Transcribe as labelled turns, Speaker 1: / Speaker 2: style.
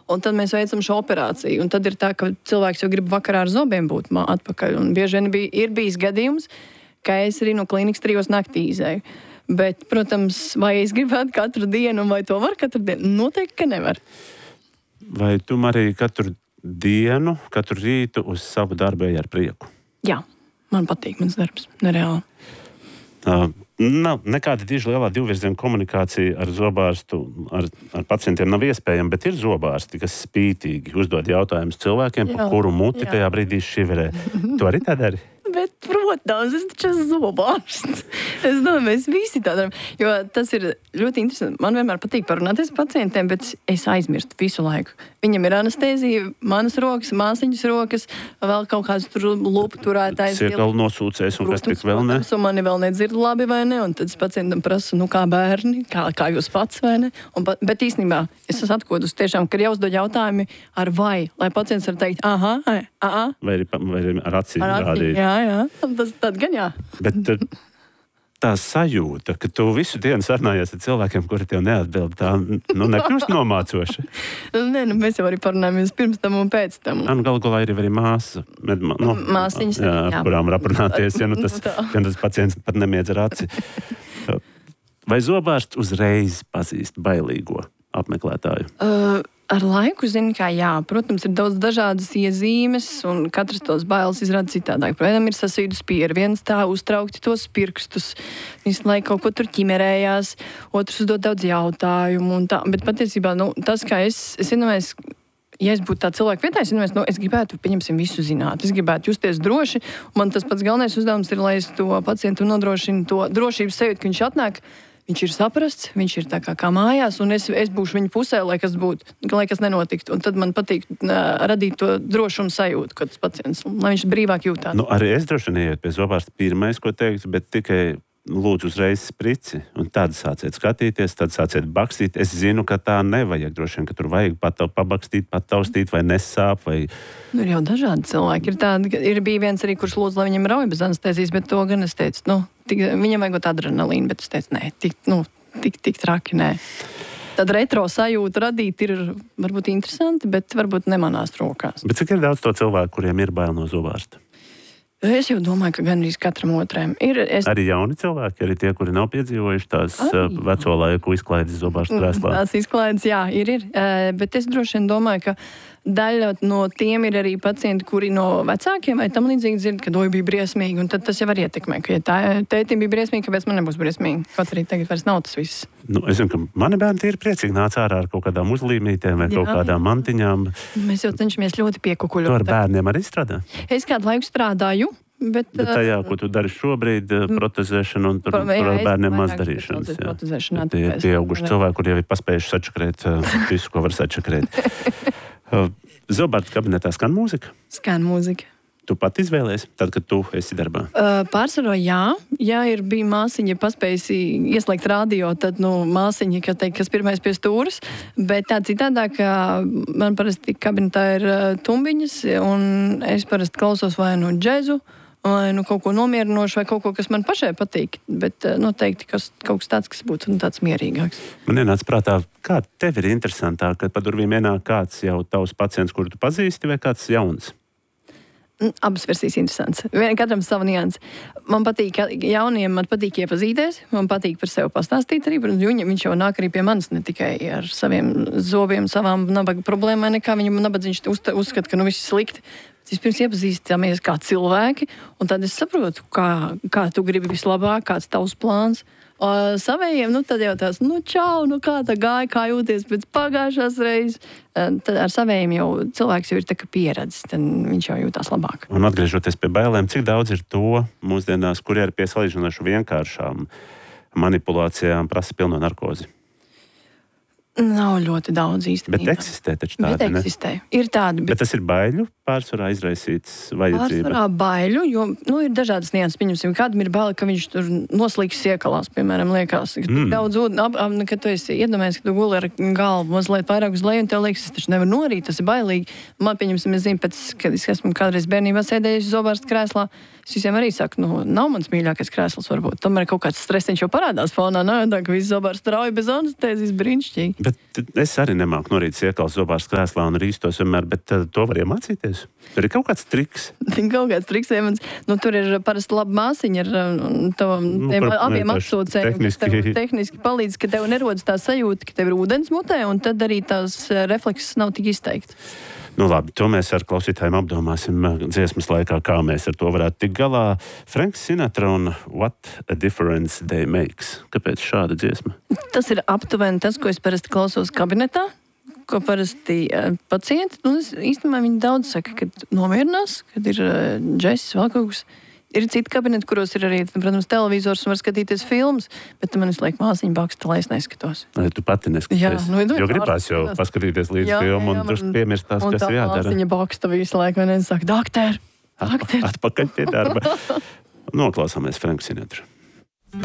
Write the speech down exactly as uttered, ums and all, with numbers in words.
Speaker 1: un tad mēs veicam šo operāciju. Un tad ir tā, ka cilvēks jau grib vakarā ar zobiem būt atpakaļ. Un bieži vien bija, ir bijis gadījums, ka es arī no klīnikas trijos naktī izēju. Bet, protams, vai es gribētu katru dienu, vai to var katru dienu? Noteikti, ka nevar.
Speaker 2: Vai tu, Marija, katru dienu, katru rītu uz savu darbu ej ar prieku?
Speaker 1: Jā, man patīk mans darbs, nereāli.
Speaker 2: Uh, nav nekāda diži lielā divvirziena komunikācija ar zobārstu, ar, ar pacientiem nav iespējama, bet ir zobārsti, kas spītīgi uzdod jautājumus cilvēkiem, jā, pa kuru muti jā. tajā brīdī šiverē. Tu arī tā dari?
Speaker 1: Bet, protams, es taču esmu zobārsts. Es domāju, mēs visi tā darām. Jo tas ir ļoti interesanti. Man vienmēr patīk parunāties ar pacientiem, bet es aizmirstu visu laiku. Viņam ir anestēzija, manas rokas, māsiņas rokas, vēl kaut kāds tur lupu turētājs.
Speaker 2: Siekalu nosūcējs un kas tik vēl ne.
Speaker 1: Un mani vēl nedzird labi vai ne. Un tad es pacientam prasu, nu kā bērni, kā, kā jūs pats vai ne. Un, bet īstenībā es esmu atkodus tiešām, ka jāuzdod jautājumi ar vai, lai pacients var teikt, aha, aha.
Speaker 2: Vai arī, vai arī ar acīm rādīt.
Speaker 1: Jā, jā, tas tad gan jā.
Speaker 2: Bet tā sajūta, ka tu visu dienu sarunājies ar cilvēkiem, kuri tev neatbild, tā nu, nekļūst nomācoša.
Speaker 1: Nē, nu, mēs jau arī parunājamies pirms tam un pēc tam.
Speaker 2: Un galu galā ir arī māsa. Med, nu,
Speaker 1: Māsiņas.
Speaker 2: Jā, jā. Kurām var aprunāties, ja nu tas, ja tas pacients pat nemiedz ar aci. Vai zobārsts uzreiz pazīst bailīgo apmeklētāju?
Speaker 1: Uh, Ar laiku zinu, kā jā. Protams, ir daudz dažādas iezīmes, un katrs tos bailes izrāda citādāk. Vienam ir sasīdus pieri, viens tā uztraukti tos pirkstus, visu laiku kaut ko tur ķimerējās, otrs uzdod daudz jautājumu, un tā. Bet patiesībā, nu, tas, kā es, es iedomājos, ja es būtu tā cilvēka vietā, es iedomājos, nu, es gribētu, pieņemsim, visu zināt. Es gribētu justies droši, un man tas pats galvenais uzdevums ir, lai es to pacientu nodrošinu to drošības sajūtu, ka viņš atnāk. Viņš ir saprasts, viņš ir tā kā, kā mājās, un es, es būšu viņa pusē, lai kas būtu, lai kas nenotiktu. Un tad man patīk uh, radīt to drošumu sajūtu, ka tas pacients, lai viņš brīvāk jūtās.
Speaker 2: Nu, arī es droši neiet pie zobārsta pirmais, ko teikt, bet tikai lūdzu uzreiz sprici, un tad sāciet skatīties, tad sāciet bakstīt. Es zinu, ka tā nevajag droši vien, ka tur vajag pat pabakstīt, pat taustīt, vai nesāp, vai...
Speaker 1: Nu, ir jau dažādi cilvēki. Ir tādi, ir bija viens arī, kurš lūdzu, lai viņam rauj bez anestēzijas, bet to gan es teicu, nu, tik, viņam vajag adrenalīnu, bet es teicu, nē, tik, nu, tik, tik traki, nē. Tad retro sajūtu radīt ir varbūt interesanti, bet varbūt nemanās rokās.
Speaker 2: Bet cik ir daudz to cilvēku, kuriem ir bail no zobārsta?
Speaker 1: Es jau domāju, ka gan arī katram otram ir. Es...
Speaker 2: Arī jauni cilvēki, arī tie, kuri nav piedzīvojuši tās Ai, veco laiku izklaides zobārsta krēslā.
Speaker 1: Tās izklaides, jā, ir, ir. Bet es droši vien domāju, ka daļa no tiem ir arī pacienti, kuri no vecākiem vai tam līdzīgi dzird, ka doja bija briesmīgi, un tad tas jau var ietekmē, ka ja tā tētim bija briesmīgi, kāpēc man nebūs briesmīgi. Kaut arī tagad vairs nav tas viss.
Speaker 2: Nu, es zinu, ka mani bērni ir priecīgi nāc ārā ar kaut kādām uzlīmītēm vai jā, kaut kādām jā. mantiņām.
Speaker 1: Mēs jau cenšamies ļoti piekukuļot.
Speaker 2: Tu ar bērniem arī strādā?
Speaker 1: Es kādu laiku strādāju. Bet,
Speaker 2: bet tajā, ko tu dari šobrīd, protezēšana un tur ar bērniem mazdarīšanas. Tie ir pieauguši cilvēki, kur jau ir paspējuši sačakrēt visu, ko var sačakrēt. Zobārsta kabinetā skan mūzika?
Speaker 1: Skan mūzika.
Speaker 2: Tu pat izvēlējies, tad, kad tu esi darbā?
Speaker 1: Uh, Pārsvarā jā. Ja ir bija māsiņa paspējusi ieslēgt radio, tad, nu, māsiņa, ka teikt, kas pirmais pie stūras. Bet tā citādāk, man parasti kabinetā ir tumbiņas, un es parasti klausos vai nu džezu, vai nu kaut ko nomierinošu, vai kaut ko, kas man pašai patīk. Bet noteikti kas, kaut kas tāds, kas būtu nu, tāds mierīgāks. Man
Speaker 2: ienāca prātā, kā tev ir interesantāk, kad pa durvīm ienāk kāds jau tavs pacients, kuru tu pazīsti, vai kāds jauns?
Speaker 1: Abas versijas interesants. Katram sava nianse. Man patīk, jauniem man patīk iepazīties, man patīk par sevi pastāstīt arī, jo viņš jau nāk arī pie manis ne tikai ar saviem zobiem, savām nabaga problēmām, nekā viņam nabadzīgs uzskata, ka nu viss slikti. Vispirms iepazīstamies kā cilvēki, un tad es saprotu, kā, kā tu gribi vislabāk, kāds tavs plāns. O, savējiem, nu tad jau tās, nu čau, nu kā tā gāja, kā jūties pēc pagājušās reizes. Tad ar savējiem jau cilvēks jau ir tā kā pieredzis, tad viņš jau jūtās labāk.
Speaker 2: Un atgriežoties pie bailēm, cik daudz ir to mūsdienās, kur ir pie salīdzinoši vienkāršām manipulācijām prasa pilno narkozi?
Speaker 1: Nav ļoti daudz īstenībā.
Speaker 2: Bet eksistē taču tādi,
Speaker 1: bet
Speaker 2: ne?
Speaker 1: eksistē. Ir tādi. Bet,
Speaker 2: bet tas ir baiļu pārsvarā izraisīts vajadzība?
Speaker 1: Pārsvarā baiļu, jo, nu, ir dažādas nianses. Pieņemsim, kādam ir baili, ka viņš tur noslīgs iekalās, piemēram, liekas. Ka mm. daudz ūdeni, ap, ap, kad tu esi iedomājies, ka tu guli ar galvu mazliet vairāk uz leju, un tev liekas, es taču nevaru norīt, tas ir bailīgi. Man, pieņemsim, es zinu, pēc, kad es esmu kādreiz bērnībā sēdējusi zobārsta krēslā, es visiem arī saku, nu, nav mans mīļākais krēsls varbūt. Tomēr kaut kāds stresiņš jau parādās fonā, ne? Tā, ka viss zobārsts rauj bez anestēzijas brīnišķīgi.
Speaker 2: Bet es arī nemāku no rīta iekalt zobārstu krēslā un rīstos vienmēr, bet uh, to var iemācīties. Tur ir kaut kāds triks.
Speaker 1: Kaut kāds triks, ja man, nu, tur ir parasti laba māsiņa ar tavam, nu, tiem par, abiem atsūcējiem, tehniski... kas tev tehniski palīdz, ka tev nerodas tā sajūta, ka tev ir ūdens mutē, un tad arī tās reflekses nav tik izteikti.
Speaker 2: Nu labi, to mēs ar klausītājiem apdomāsim dziesmas laikā, kā mēs ar to varētu tikt galā. Franks Sinatra un What a Difference They Makes. Kāpēc šāda dziesma?
Speaker 1: Tas ir aptuveni tas, ko es parasti klausos kabinetā, ko parasti uh, pacienti, nu, īstenībā viņi daudz saka, kad nomierinās, kad ir uh, džesis, vēl kaut kas. Ir citi kabineti, kuros ir arī, protams, televizors un var skatīties filmas, bet man visu laiku māsiņa baksta, lai es neskatos.
Speaker 2: Lai tu pati neskaties.
Speaker 1: Jā, nu, nu,
Speaker 2: jo gribās jau paskatīties līdz jā, filmu un drusku piemirst tās, kas ir jādara. Un tā
Speaker 1: māsiņa baksta visu laiku, un es saku, doktor, doktor.
Speaker 2: Atpakaļ pie darba. Noklausāmies Franku Sinatru.